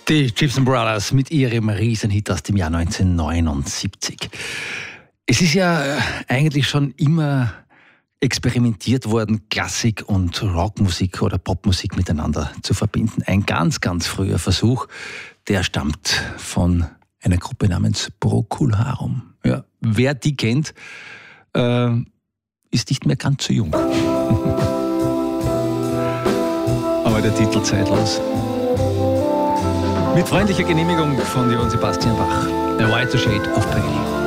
Die Gibson Brothers mit ihrem Riesenhit aus dem Jahr 1979. Es ist ja eigentlich schon immer experimentiert worden, Klassik und Rockmusik oder Popmusik miteinander zu verbinden. Ein ganz, ganz früher Versuch, der stammt von einer Gruppe namens Procol Harum. Ja, wer die kennt, ist nicht mehr ganz so jung. Aber der Titel zeitlos. Mit freundlicher Genehmigung von Johann Sebastian Bach. A Whiter Shade of Pale.